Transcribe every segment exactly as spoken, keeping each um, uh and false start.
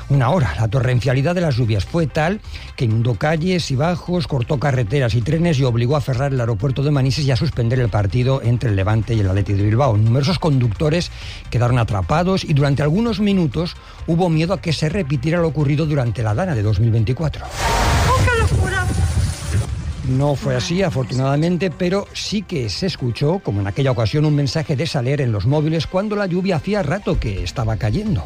una hora. La torrencialidad de las lluvias fue tal que inundó calles y bajos, cortó carreteras y trenes y obligó a cerrar el aeropuerto de Manises y a suspender el partido entre el Levante y el Athletic de Bilbao. Numerosos conductores quedaron atrapados y durante algunos minutos hubo miedo a que se repitiera lo ocurrido durante la Dana de dos mil veinticuatro. ¡Oh, qué locura! No fue así, afortunadamente, pero sí que se escuchó, como en aquella ocasión, un mensaje de Saler en los móviles cuando la lluvia hacía rato que estaba cayendo.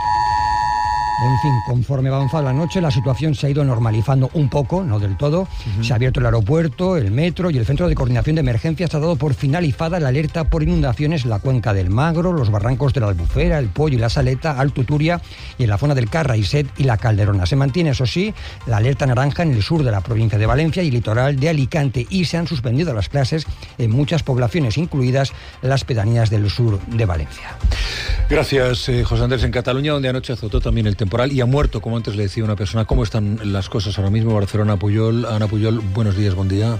En fin, conforme avanzaba la noche, la situación se ha ido normalizando un poco, no del todo. Uh-huh. Se ha abierto el aeropuerto, el metro y el Centro de Coordinación de Emergencias ha dado por finalizada la alerta por inundaciones en la cuenca del Magro, los barrancos de la Albufera, el Pollo y la Saleta, Alto Turia y en la zona del Carraixet y la Calderona. Se mantiene, eso sí, la alerta naranja en el sur de la provincia de Valencia y litoral de Alicante y se han suspendido las clases en muchas poblaciones, incluidas las pedanías del sur de Valencia. Gracias, eh, José Andrés. En Cataluña, donde anoche azotó también el temporal y ha muerto, como antes le decía una persona. ¿Cómo están las cosas ahora mismo? Barcelona, Puyol. Ana Puyol, buenos días, buen día.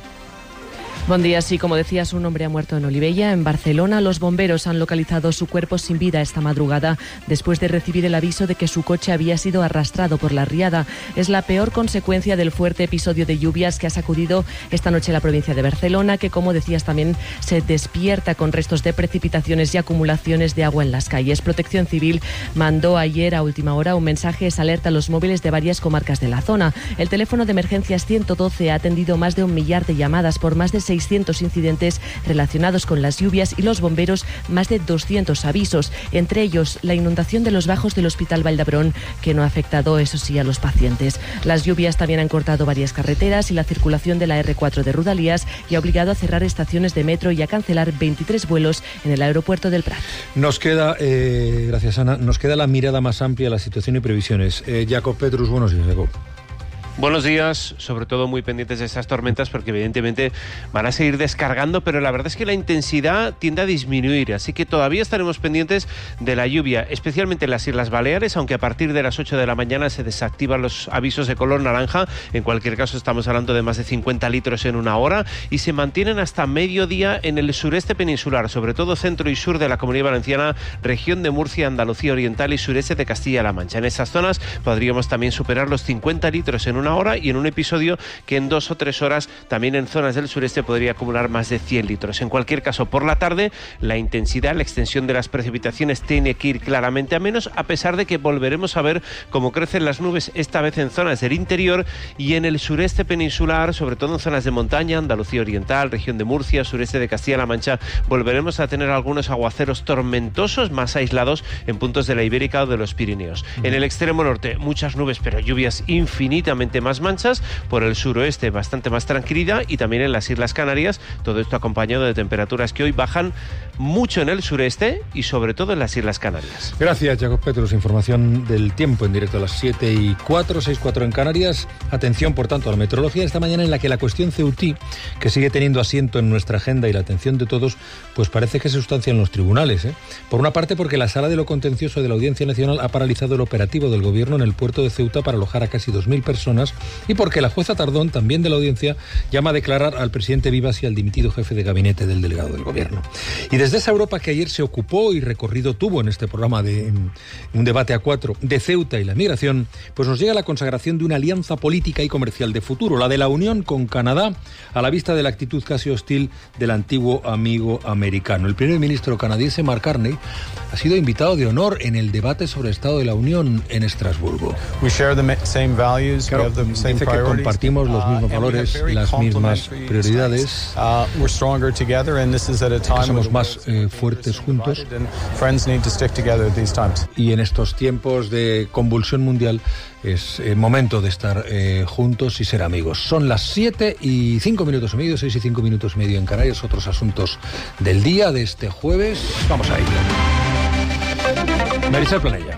Buen día, sí, como decías, un hombre ha muerto en Olivella, en Barcelona. Los bomberos han localizado su cuerpo sin vida esta madrugada después de recibir el aviso de que su coche había sido arrastrado por la riada. Es la peor consecuencia del fuerte episodio de lluvias que ha sacudido esta noche la provincia de Barcelona, que, como decías, también se despierta con restos de precipitaciones y acumulaciones de agua en las calles. Protección Civil mandó ayer a última hora un mensaje, esa alerta a los móviles de varias comarcas de la zona. El teléfono de emergencias ciento doce ha atendido más de un millar de llamadas por más de seiscientos incidentes relacionados con las lluvias y los bomberos más de doscientos avisos, entre ellos la inundación de los bajos del Hospital Vall d'Hebron, que no ha afectado, eso sí, a los pacientes. Las lluvias también han cortado varias carreteras y la circulación de la erre cuatro de Rodalías y ha obligado a cerrar estaciones de metro y a cancelar veintitrés vuelos en el aeropuerto del Prat. Nos queda, eh, gracias Ana, nos queda la mirada más amplia a la situación y previsiones. Eh, Jacob Petrus, buenos días, Jacob. Buenos días, sobre todo muy pendientes de esas tormentas porque evidentemente van a seguir descargando, pero la verdad es que la intensidad tiende a disminuir, así que todavía estaremos pendientes de la lluvia, especialmente en las Islas Baleares, aunque a partir de las ocho de la mañana se desactivan los avisos de color naranja. En cualquier caso estamos hablando de más de cincuenta litros en una hora y se mantienen hasta mediodía en el sureste peninsular, sobre todo centro y sur de la Comunidad Valenciana, región de Murcia, Andalucía Oriental y sureste de Castilla-La Mancha. En esas zonas podríamos también superar los cincuenta litros en una hora y en un episodio que en dos o tres horas también en zonas del sureste podría acumular más de cien litros. En cualquier caso, por la tarde la intensidad, la extensión de las precipitaciones tiene que ir claramente a menos, a pesar de que volveremos a ver cómo crecen las nubes, esta vez en zonas del interior y en el sureste peninsular, sobre todo en zonas de montaña, Andalucía Oriental, región de Murcia, sureste de Castilla-La Mancha. Volveremos a tener algunos aguaceros tormentosos más aislados en puntos de la Ibérica o de los Pirineos. En el extremo norte muchas nubes, pero lluvias infinitamente más manchas. Por el suroeste bastante más tranquilidad y también en las Islas Canarias, todo esto acompañado de temperaturas que hoy bajan mucho en el sureste y sobre todo en las Islas Canarias. Gracias, Jacob Petrus. Información del tiempo en directo a las siete y cuatro, seis y cuatro en Canarias. Atención, por tanto, a la meteorología esta mañana, en la que la cuestión Ceutí, que sigue teniendo asiento en nuestra agenda y la atención de todos, pues parece que se sustancia en los tribunales, ¿eh? Por una parte, porque la Sala de lo Contencioso de la Audiencia Nacional ha paralizado el operativo del Gobierno en el puerto de Ceuta para alojar a casi dos mil personas, y porque la jueza Tardón, también de la Audiencia, llama a declarar al presidente Vivas y al dimitido jefe de gabinete del delegado del Gobierno. Y desde esa Europa que ayer se ocupó y recorrido tuvo en este programa de en, un debate a cuatro de Ceuta y la migración, pues nos llega la consagración de una alianza política y comercial de futuro, la de la Unión con Canadá, a la vista de la actitud casi hostil del antiguo amigo americano. El primer ministro canadiense, Mark Carney, ha sido invitado de honor en el debate sobre el Estado de la Unión en Estrasburgo. We share the same values, claro, we have the same dice que compartimos los mismos valores, las mismas prioridades, uh, stronger together, and this is at a time que somos más eh, fuertes juntos, friends need to stick together at these times. Y en estos tiempos de convulsión mundial es eh, momento de estar eh, juntos y ser amigos. Son las siete y cinco minutos y medio, seis y cinco minutos y medio en Canarias. Otros asuntos del día de este jueves. Vamos a ello. Marisol Planella.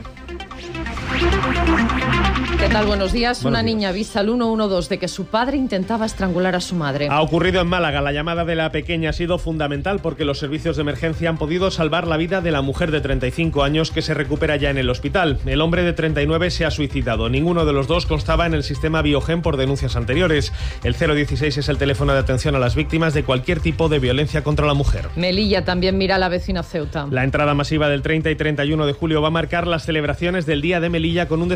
¿Qué tal? Buenos días. Buenos Una días. niña avisa al uno uno dos de que su padre intentaba estrangular a su madre. Ha ocurrido en Málaga. La llamada de la pequeña ha sido fundamental porque los servicios de emergencia han podido salvar la vida de la mujer de treinta y cinco años que se recupera ya en el hospital. El hombre de treinta y nueve se ha suicidado. Ninguno de los dos constaba en el sistema Biogen por denuncias anteriores. El cero dieciséis es el teléfono de atención a las víctimas de cualquier tipo de violencia contra la mujer. Melilla también mira a la vecina Ceuta. La entrada masiva del treinta y treinta y uno de julio va a marcar las celebraciones del Día de Melilla con un